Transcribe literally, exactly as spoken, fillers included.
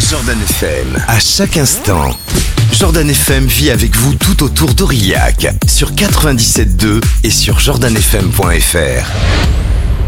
Jordan F M, à chaque instant. Jordan F M vit avec vous tout autour d'Aurillac, sur quatre-vingt-dix-sept point deux et sur jordan f m point f r.